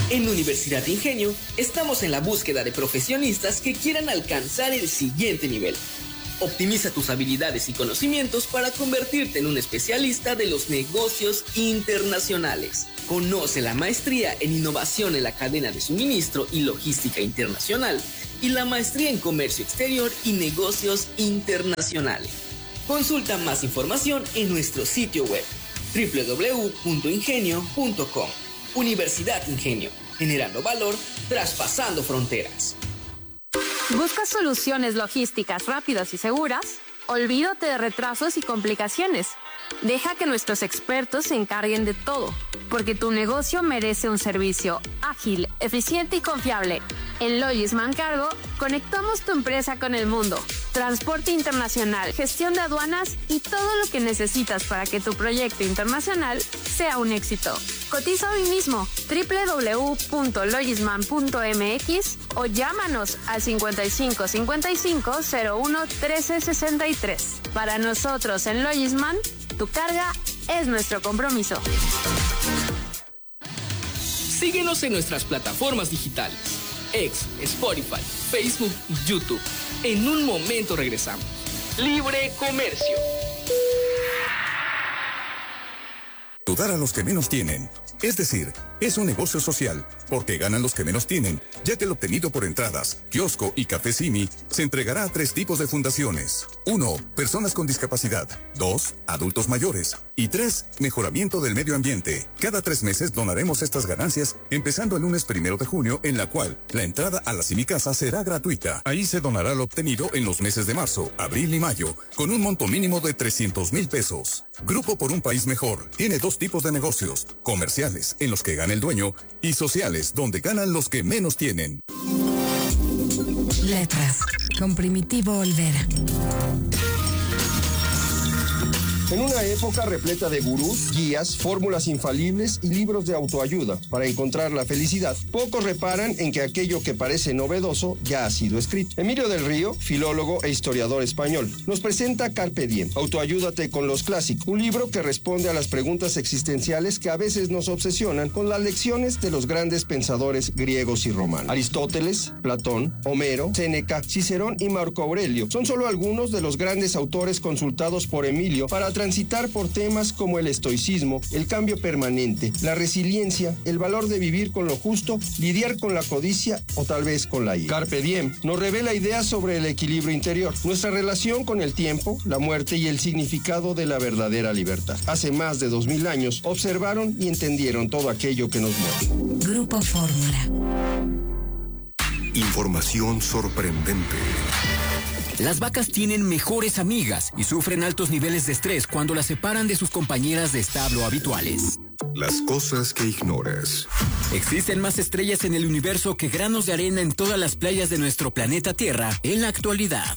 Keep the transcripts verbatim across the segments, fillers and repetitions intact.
En Universidad Ingenio estamos en la búsqueda de profesionistas que quieran alcanzar el siguiente nivel. Optimiza tus habilidades y conocimientos para convertirte en un especialista de los negocios internacionales. Conoce la maestría en innovación en la cadena de suministro y logística internacional y la maestría en comercio exterior y negocios internacionales. Consulta más información en nuestro sitio web doble u doble u doble u punto ingenio punto com. Universidad Ingenio, generando valor, traspasando fronteras. ¿Buscas soluciones logísticas rápidas y seguras? Olvídate de retrasos y complicaciones. Deja que nuestros expertos se encarguen de todo, porque tu negocio merece un servicio ágil, eficiente y confiable. En Logisman Cargo, conectamos tu empresa con el mundo. Transporte internacional, gestión de aduanas y todo lo que necesitas para que tu proyecto internacional sea un éxito. Cotiza hoy mismo doble u doble u doble u punto logisman punto m x o llámanos al cincuenta y cinco cincuenta y cinco cero uno trece sesenta y tres. Para nosotros en Logisman, tu carga es nuestro compromiso. Síguenos en nuestras plataformas digitales, X, Spotify, Facebook y YouTube. En un momento regresamos. Libre Comercio. Ayudar a los que menos tienen. Es decir, es un negocio social, porque ganan los que menos tienen, ya que el obtenido por entradas, kiosco y café Simi se entregará a tres tipos de fundaciones. Uno, personas con discapacidad. Dos, adultos mayores. Y tres, mejoramiento del medio ambiente. Cada tres meses donaremos estas ganancias, empezando el lunes primero de junio, en la cual la entrada a la Simi Casa será gratuita. Ahí se donará lo obtenido en los meses de marzo, abril y mayo, con un monto mínimo de trescientos mil pesos. Grupo por un país mejor. Tiene dos tipos de negocios: comerciales, en los que gana el dueño, y sociales, donde ganan los que menos tienen. Letras, con Primitivo Olvera. En una época repleta de gurús, guías, fórmulas infalibles y libros de autoayuda para encontrar la felicidad, pocos reparan en que aquello que parece novedoso ya ha sido escrito. Emilio del Río, filólogo e historiador español, nos presenta Carpe Diem, Autoayúdate con los clásicos, un libro que responde a las preguntas existenciales que a veces nos obsesionan con las lecciones de los grandes pensadores griegos y romanos. Aristóteles, Platón, Homero, Séneca, Cicerón y Marco Aurelio son solo algunos de los grandes autores consultados por Emilio para transitar por temas como el estoicismo, el cambio permanente, la resiliencia, el valor de vivir con lo justo, lidiar con la codicia o tal vez con la ira. Carpe Diem nos revela ideas sobre el equilibrio interior, nuestra relación con el tiempo, la muerte y el significado de la verdadera libertad. Hace más de dos mil años observaron y entendieron todo aquello que nos mueve. Grupo Fórmula. Información sorprendente. Las vacas tienen mejores amigas y sufren altos niveles de estrés cuando las separan de sus compañeras de establo habituales. Las cosas que ignoras. Existen más estrellas en el universo que granos de arena en todas las playas de nuestro planeta Tierra en la actualidad.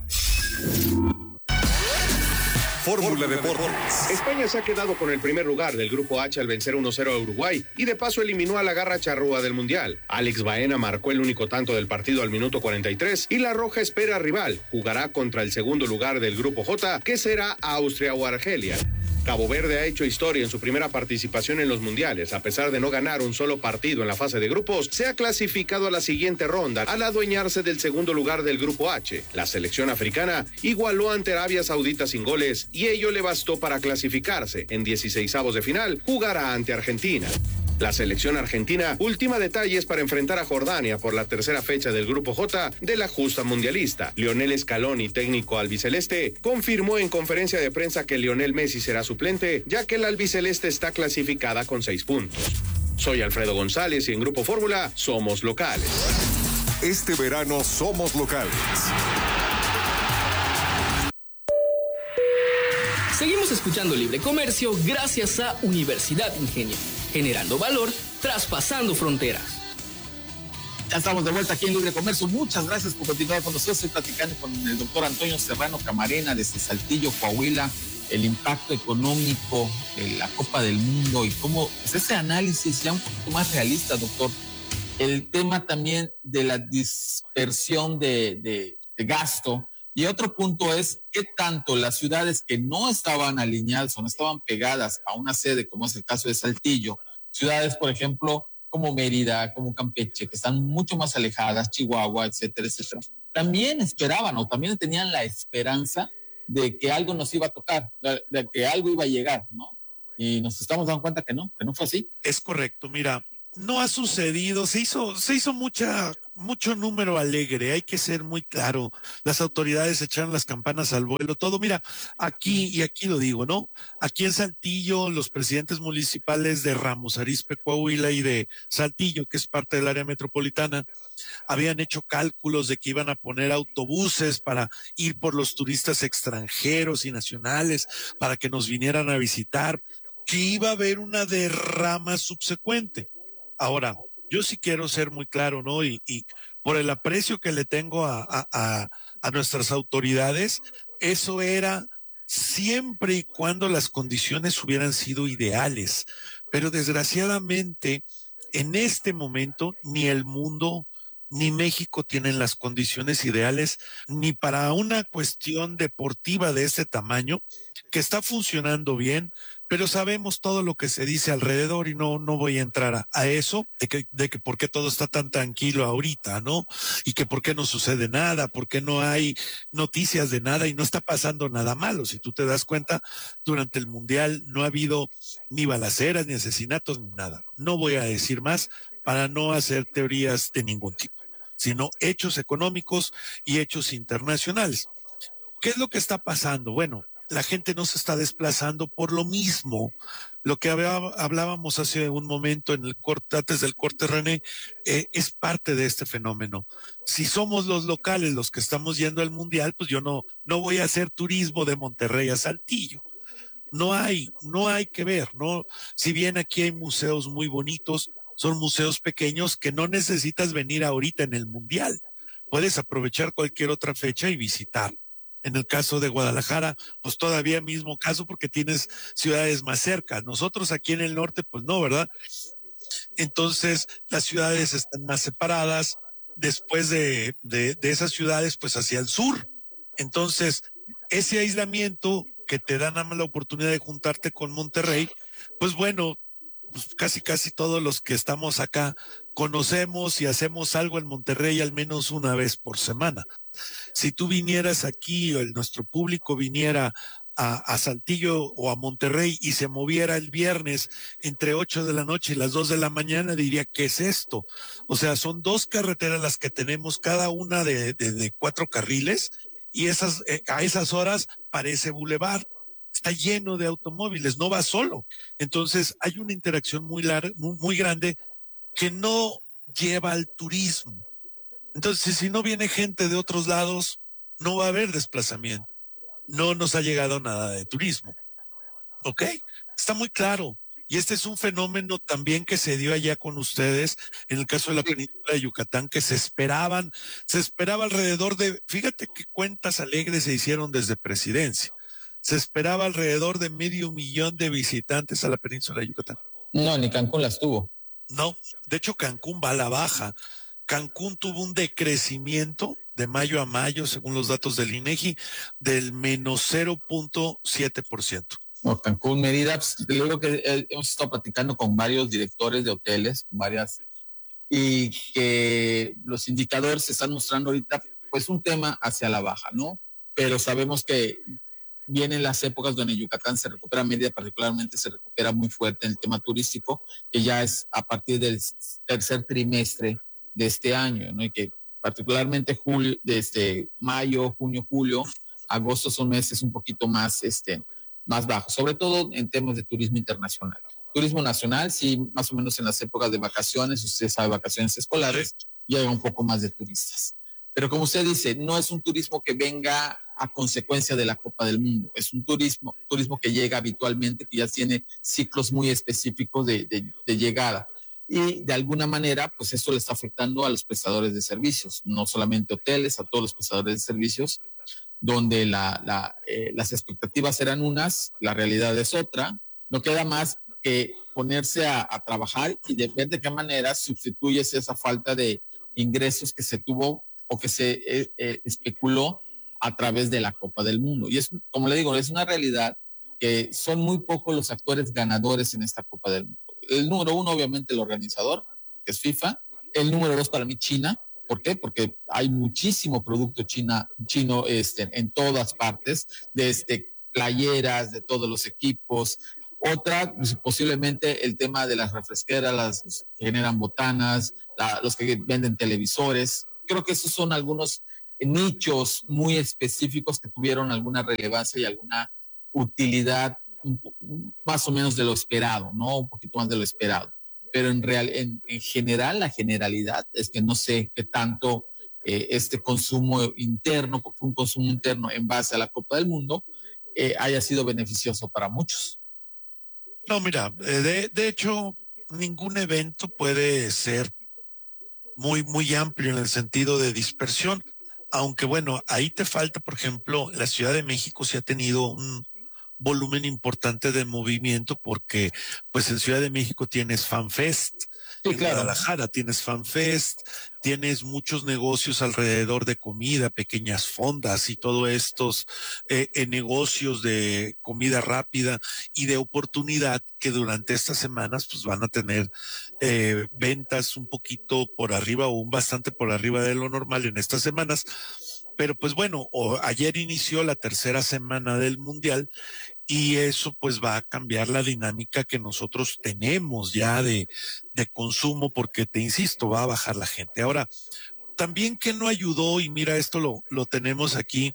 Fórmula Deportes. España se ha quedado con el primer lugar del Grupo H al vencer uno cero a Uruguay y de paso eliminó a la garra charrúa del Mundial. Alex Baena marcó el único tanto del partido al minuto cuarenta y tres y la roja espera rival. Jugará contra el segundo lugar del Grupo J, que será Austria o Argelia. Cabo Verde ha hecho historia en su primera participación en los mundiales. A pesar de no ganar un solo partido en la fase de grupos, se ha clasificado a la siguiente ronda al adueñarse del segundo lugar del Grupo H. La selección africana igualó ante Arabia Saudita sin goles y ello le bastó para clasificarse. En dieciseisavos de final jugará ante Argentina. La selección argentina ultima detalles para enfrentar a Jordania por la tercera fecha del Grupo J de la justa mundialista. Lionel Scaloni, técnico albiceleste, confirmó en conferencia de prensa que Lionel Messi será suplente, ya que la albiceleste está clasificada con seis puntos. Soy Alfredo González y en Grupo Fórmula somos locales. Este verano somos locales. Seguimos escuchando Libre Comercio gracias a Universidad Ingenio, generando valor, traspasando fronteras. Ya estamos de vuelta aquí en Libre Comercio. Muchas gracias por continuar con nosotros. Estoy platicando con el doctor Antonio Serrano Camarena desde Saltillo, Coahuila, el impacto económico de la Copa del Mundo y cómo pues, ese análisis ya un poquito más realista, doctor. El tema también de la dispersión de, de, de gasto. Y otro punto es qué tanto las ciudades que no estaban alineadas o no estaban pegadas a una sede, como es el caso de Saltillo, ciudades, por ejemplo, como Mérida, como Campeche, que están mucho más alejadas, Chihuahua, etcétera, etcétera, también esperaban o también tenían la esperanza de que algo nos iba a tocar, de, de que algo iba a llegar, ¿no? Y nos estamos dando cuenta que no, que no fue así. Es correcto, mira, no ha sucedido, se hizo, se hizo mucha, mucho número alegre, hay que ser muy claro, las autoridades echaron las campanas al vuelo, todo, mira, aquí, y aquí lo digo, ¿no? Aquí en Saltillo, los presidentes municipales de Ramos Arizpe, Coahuila y de Saltillo, que es parte del área metropolitana, habían hecho cálculos de que iban a poner autobuses para ir por los turistas extranjeros y nacionales, para que nos vinieran a visitar, que iba a haber una derrama subsecuente. Ahora, yo sí quiero ser muy claro, ¿no? Y, y por el aprecio que le tengo a, a, a, a nuestras autoridades, eso era siempre y cuando las condiciones hubieran sido ideales. Pero desgraciadamente, en este momento, ni el mundo ni México tienen las condiciones ideales ni para una cuestión deportiva de este tamaño, que está funcionando bien, pero sabemos todo lo que se dice alrededor y no, no voy a entrar a, a eso, de que, de que por qué todo está tan tranquilo ahorita, ¿no? Y que por qué no sucede nada, por qué no hay noticias de nada y no está pasando nada malo. Si tú te das cuenta, durante el Mundial no ha habido ni balaceras, ni asesinatos, ni nada. No voy a decir más para no hacer teorías de ningún tipo, sino hechos económicos y hechos internacionales. ¿Qué es lo que está pasando? Bueno, la gente no se está desplazando por lo mismo. Lo que hablábamos hace un momento en el corte, antes del corte, René, eh, es parte de este fenómeno. Si somos los locales los que estamos yendo al Mundial, pues yo no, no voy a hacer turismo de Monterrey a Saltillo. No hay, no hay que ver, ¿no? Si bien aquí hay museos muy bonitos, son museos pequeños que no necesitas venir ahorita en el Mundial. Puedes aprovechar cualquier otra fecha y visitar. En el caso de Guadalajara, pues todavía mismo caso porque tienes ciudades más cerca. Nosotros aquí en el norte, pues no, ¿verdad? Entonces, las ciudades están más separadas. Después de, de, de esas ciudades, pues hacia el sur. Entonces, ese aislamiento que te da nada más la oportunidad de juntarte con Monterrey, pues bueno, pues casi casi todos los que estamos acá conocemos y hacemos algo en Monterrey al menos una vez por semana. Si tú vinieras aquí o el, nuestro público viniera a, a Saltillo o a Monterrey y se moviera el viernes entre ocho de la noche y las dos de la mañana, diría, ¿qué es esto? O sea, son dos carreteras las que tenemos, cada una de, de, de cuatro carriles, y esas eh, a esas horas parece bulevar. Está lleno de automóviles, no va solo. Entonces hay una interacción muy larga, muy, muy grande que no lleva al turismo. Entonces, si no viene gente de otros lados, no va a haber desplazamiento. No nos ha llegado nada de turismo. ¿Ok? Está muy claro. Y este es un fenómeno también que se dio allá con ustedes, en el caso de la península de Yucatán, que se esperaban, se esperaba alrededor de, fíjate qué cuentas alegres se hicieron desde presidencia. Se esperaba alrededor de medio millón de visitantes a la península de Yucatán. No, ni Cancún las tuvo. No, de hecho Cancún va a la baja. Cancún tuvo un decrecimiento de mayo a mayo, según los datos del INEGI, del menos cero punto siete por ciento. No, Cancún, Mérida, pues, luego que eh, hemos estado platicando con varios directores de hoteles, varias, y que los indicadores se están mostrando ahorita, pues un tema hacia la baja, ¿no? Pero sabemos que vienen las épocas donde Yucatán se recupera, Mérida particularmente se recupera muy fuerte en el tema turístico, que ya es a partir del tercer trimestre de este año, ¿no? Y que particularmente julio, desde mayo, junio, julio, agosto son meses un poquito más, este, más bajos, sobre todo en temas de turismo internacional. Turismo nacional, sí, más o menos en las épocas de vacaciones, usted sabe, vacaciones escolares, ya hay un poco más de turistas. Pero como usted dice, no es un turismo que venga a consecuencia de la Copa del Mundo, es un turismo, turismo que llega habitualmente, que ya tiene ciclos muy específicos de, de, de llegada. Y de alguna manera, pues esto le está afectando a los prestadores de servicios, no solamente hoteles, a todos los prestadores de servicios, donde la, la, eh, las expectativas eran unas, la realidad es otra. No queda más que ponerse a, a trabajar y de ver de qué manera sustituyes esa falta de ingresos que se tuvo o que se eh, eh, especuló a través de la Copa del Mundo. Y es, como le digo, es una realidad que son muy pocos los actores ganadores en esta Copa del Mundo. El número uno, obviamente, el organizador, que es FIFA. El número dos para mí, China. ¿Por qué? Porque hay muchísimo producto china, chino este, en todas partes, desde playeras, de todos los equipos. Otra, pues, posiblemente el tema de las refresqueras, las que generan botanas, la, los que venden televisores. Creo que esos son algunos nichos muy específicos que tuvieron alguna relevancia y alguna utilidad un, más o menos de lo esperado, ¿no? Un poquito más de lo esperado. Pero en, real, en, en general, la generalidad es que no sé qué tanto eh, este consumo interno, porque fue un consumo interno en base a la Copa del Mundo, eh, haya sido beneficioso para muchos. No, mira, de, de hecho, ningún evento puede ser muy, muy amplio en el sentido de dispersión, aunque bueno, ahí te falta, por ejemplo, la Ciudad de México sí ha tenido un volumen importante de movimiento porque pues en Ciudad de México tienes FanFest, sí, en claro. Guadalajara tienes FanFest, tienes muchos negocios alrededor de comida, pequeñas fondas y todos estos eh, eh, negocios de comida rápida y de oportunidad que durante estas semanas pues van a tener eh, ventas un poquito por arriba o un bastante por arriba de lo normal en estas semanas. Pero pues bueno, o, ayer inició la tercera semana del Mundial y eso pues va a cambiar la dinámica que nosotros tenemos ya de, de consumo porque te insisto, va a bajar la gente. Ahora, también que no ayudó, y mira, esto lo, lo tenemos aquí,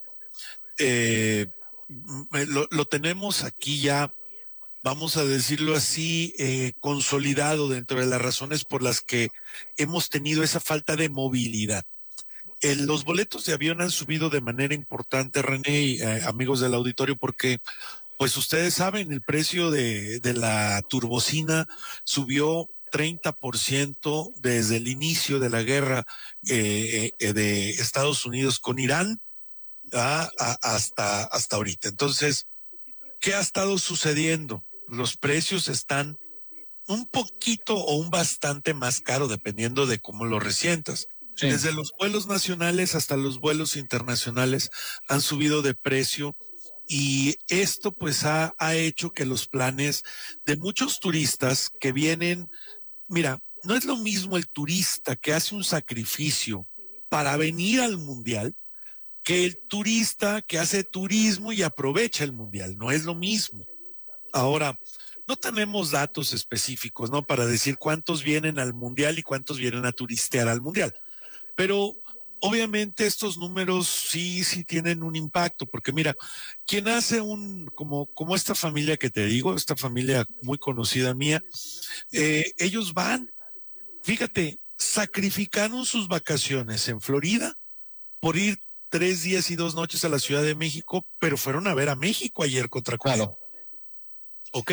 eh, lo, lo tenemos aquí ya, vamos a decirlo así, eh, consolidado dentro de las razones por las que hemos tenido esa falta de movilidad. El, los boletos de avión han subido de manera importante, René y eh, amigos del auditorio, porque pues ustedes saben, el precio de, de la turbocina subió treinta por ciento desde el inicio de la guerra eh, eh, de Estados Unidos con Irán a, a, hasta, hasta ahorita. Entonces, ¿qué ha estado sucediendo? Los precios están un poquito o un bastante más caro dependiendo de cómo lo resientas. Sí. Desde los vuelos nacionales hasta los vuelos internacionales han subido de precio y esto pues ha, ha hecho que los planes de muchos turistas que vienen, mira, no es lo mismo el turista que hace un sacrificio para venir al mundial que el turista que hace turismo y aprovecha el mundial, no es lo mismo. Ahora, no tenemos datos específicos, ¿no? Para decir cuántos vienen al mundial y cuántos vienen a turistear al mundial. Pero obviamente estos números sí, sí tienen un impacto, porque mira, quien hace un, como, como esta familia que te digo, esta familia muy conocida mía, eh, ellos van, fíjate, sacrificaron sus vacaciones en Florida por ir tres días y dos noches a la Ciudad de México, pero fueron a ver a México ayer contra Cuba. Claro. ¿Ok?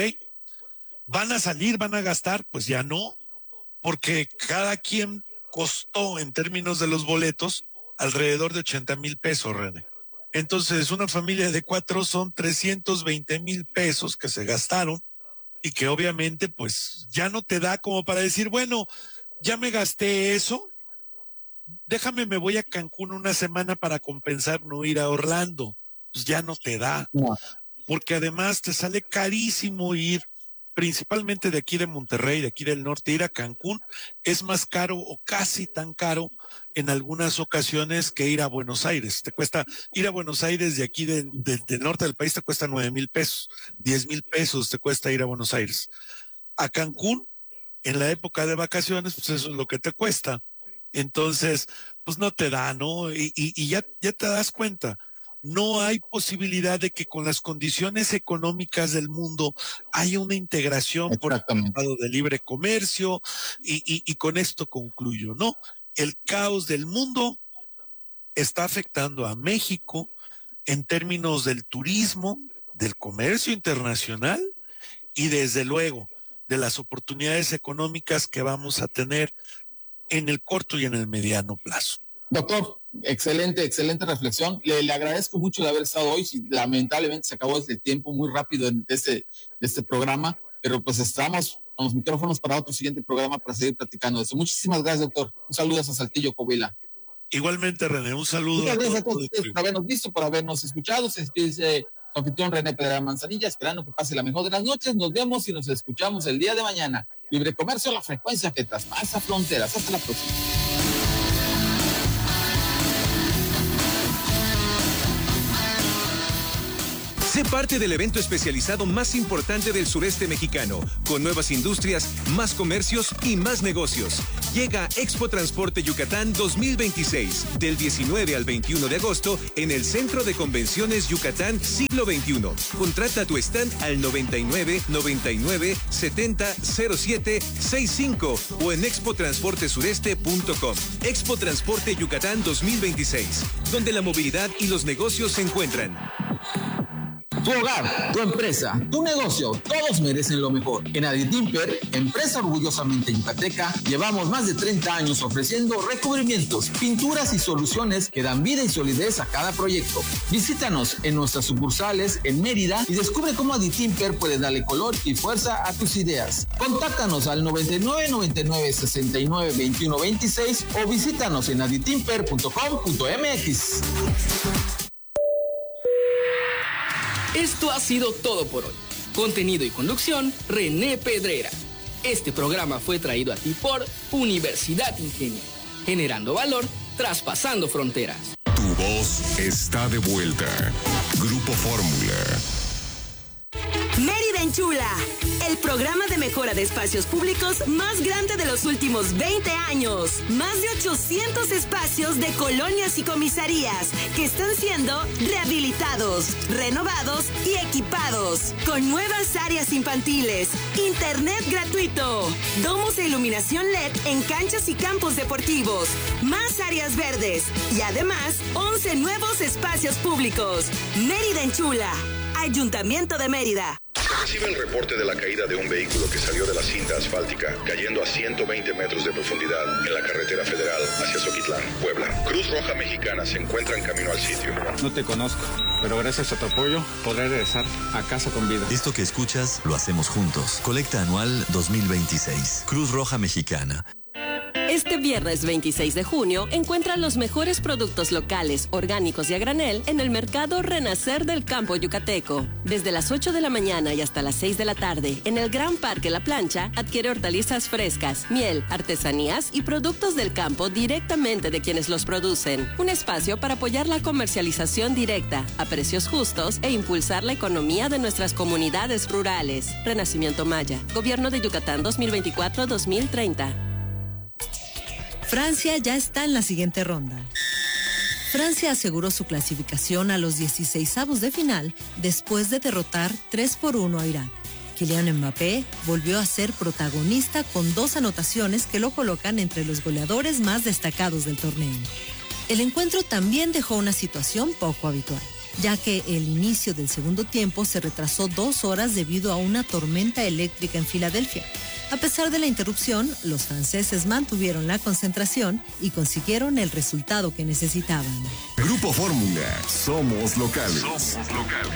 ¿Van a salir, van a gastar? Pues ya no, porque cada quien costó en términos de los boletos alrededor de ochenta mil pesos, René. Entonces, una familia de cuatro son trescientos veinte mil pesos que se gastaron y que obviamente pues ya no te da como para decir, bueno, ya me gasté eso, déjame, me voy a Cancún una semana para compensar no ir a Orlando. Pues ya no te da, no. Porque además te sale carísimo ir, principalmente de aquí de Monterrey, de aquí del norte, ir a Cancún es más caro o casi tan caro en algunas ocasiones que ir a Buenos Aires. Te cuesta ir a Buenos Aires de aquí de, de, del norte del país, te cuesta nueve mil pesos, diez mil pesos te cuesta ir a Buenos Aires. A Cancún, en la época de vacaciones, pues eso es lo que te cuesta. Entonces, pues no te da, ¿no? Y, y, y ya, ya te das cuenta. No hay posibilidad de que con las condiciones económicas del mundo haya una integración por el tratado de libre comercio y, y, y con esto concluyo, ¿no? El caos del mundo está afectando a México en términos del turismo, del comercio internacional y desde luego de las oportunidades económicas que vamos a tener en el corto y en el mediano plazo. Doctor, excelente, excelente reflexión. Le, le agradezco mucho de haber estado hoy. Lamentablemente se acabó el tiempo muy rápido en este, de este programa, pero pues estamos con los micrófonos para otro siguiente programa para seguir platicando de eso. Muchísimas gracias, doctor. Un saludo a Saltillo, Coahuila. Igualmente, René, un saludo. Muchas gracias a todos ustedes por habernos visto, por habernos escuchado. Se despide Su anfitrión René Pedrera Manzanilla, esperando que pase la mejor de las noches. Nos vemos y nos escuchamos el día de mañana. Libre Comercio, la frecuencia que traspasa fronteras. Hasta la próxima. Sé parte del evento especializado más importante del sureste mexicano, con nuevas industrias, más comercios y más negocios. Llega Expo Transporte Yucatán dos mil veintiséis, del diecinueve al veintiuno de agosto, en el Centro de Convenciones Yucatán Siglo veintiuno. Contrata tu stand al noventa y nueve, noventa y nueve, setenta, cero siete, sesenta y cinco o en expo transporte sureste punto com. Expo Transporte Yucatán dos mil veintiséis, donde la movilidad y los negocios se encuentran. Tu hogar, tu empresa, tu negocio, todos merecen lo mejor. En Aditimper, empresa orgullosamente yucateca, llevamos más de treinta años ofreciendo recubrimientos, pinturas y soluciones que dan vida y solidez a cada proyecto. Visítanos en nuestras sucursales en Mérida y descubre cómo Aditimper puede darle color y fuerza a tus ideas. Contáctanos al noventa y nueve, noventa y nueve, sesenta y nueve, veintiuno, veintiséis o visítanos en aditimper punto com punto m x. Esto ha sido todo por hoy. Contenido y conducción, René Pedrera. Este programa fue traído a ti por Universidad Ingenio, generando valor, traspasando fronteras. Tu voz está de vuelta. Grupo Fórmula. Mérida Enchula, el programa de mejora de espacios públicos más grande de los últimos veinte años. Más de ochocientos espacios de colonias y comisarías que están siendo rehabilitados, renovados y equipados. Con nuevas áreas infantiles, internet gratuito, domos e iluminación L E D en canchas y campos deportivos, más áreas verdes y además once nuevos espacios públicos. Mérida Enchula, Ayuntamiento de Mérida. Se recibe el reporte de la caída de un vehículo que salió de la cinta asfáltica, cayendo a ciento veinte metros de profundidad en la carretera federal hacia Zoquitlán, Puebla. Cruz Roja Mexicana se encuentra en camino al sitio. No te conozco, pero gracias a tu apoyo podré regresar a casa con vida. Esto que escuchas lo hacemos juntos. Colecta anual dos mil veintiséis. Cruz Roja Mexicana. Este viernes veintiséis de junio encuentra los mejores productos locales, orgánicos y a granel en el mercado Renacer del Campo Yucateco. Desde las ocho de la mañana y hasta las seis de la tarde, en el Gran Parque La Plancha, adquiere hortalizas frescas, miel, artesanías y productos del campo directamente de quienes los producen. Un espacio para apoyar la comercialización directa, a precios justos e impulsar la economía de nuestras comunidades rurales. Renacimiento Maya, Gobierno de Yucatán dos mil veinticuatro a dos mil treinta. Francia ya está en la siguiente ronda. Francia aseguró su clasificación a los dieciseisavos de final después de derrotar tres por uno a Irak. Kylian Mbappé volvió a ser protagonista con dos anotaciones que lo colocan entre los goleadores más destacados del torneo. El encuentro también dejó una situación poco habitual, ya que el inicio del segundo tiempo se retrasó dos horas debido a una tormenta eléctrica en Filadelfia. A pesar de la interrupción, los franceses mantuvieron la concentración y consiguieron el resultado que necesitaban. Grupo Fórmula, somos locales. Somos locales.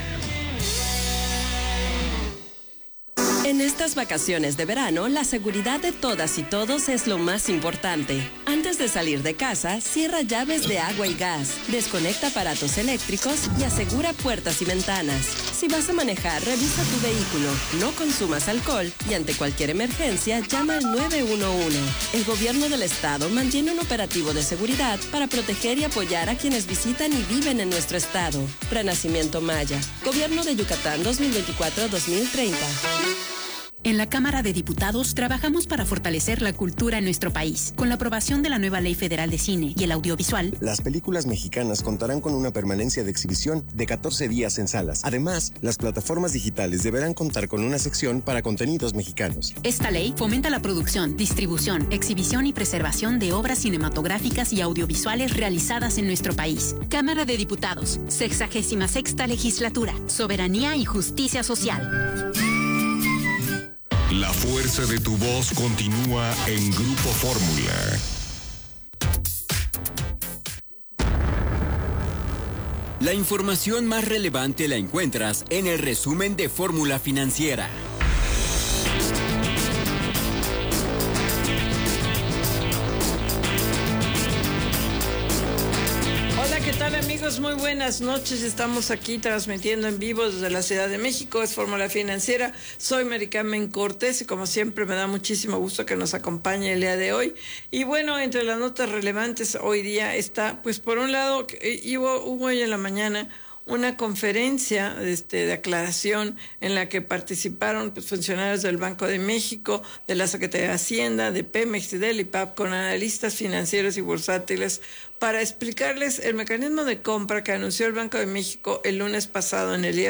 En estas vacaciones de verano, la seguridad de todas y todos es lo más importante. Antes de salir de casa, cierra llaves de agua y gas, desconecta aparatos eléctricos y asegura puertas y ventanas. Si vas a manejar, revisa tu vehículo, no consumas alcohol y ante cualquier emergencia, llama al nueve uno uno. El gobierno del estado mantiene un operativo de seguridad para proteger y apoyar a quienes visitan y viven en nuestro estado. Renacimiento Maya, Gobierno de Yucatán dos mil veinticuatro a dos mil treinta. En la Cámara de Diputados trabajamos para fortalecer la cultura en nuestro país. Con la aprobación de la nueva Ley Federal de Cine y el Audiovisual, las películas mexicanas contarán con una permanencia de exhibición de catorce días en salas. Además, las plataformas digitales deberán contar con una sección para contenidos mexicanos. Esta ley fomenta la producción, distribución, exhibición y preservación de obras cinematográficas y audiovisuales realizadas en nuestro país. Cámara de Diputados, sexagésima sexta legislatura, soberanía y justicia social. La fuerza de tu voz continúa en Grupo Fórmula. La información más relevante la encuentras en el resumen de Fórmula Financiera. Hola, ¿qué tal, amigos? amigos? Muy buenas noches. Estamos aquí transmitiendo en vivo desde la Ciudad de México. Es Fórmula Financiera. Soy Mary Carmen Cortés y como siempre me da muchísimo gusto que nos acompañe el día de hoy. Y bueno, entre las notas relevantes hoy día está, pues por un lado, hubo, hubo hoy en la mañana una conferencia este, de aclaración en la que participaron pues, funcionarios del Banco de México, de la Secretaría de Hacienda, de Pemex y del I P A P, con analistas financieros y bursátiles para explicarles el mecanismo de compra que anunció el Banco de México el lunes pasado en el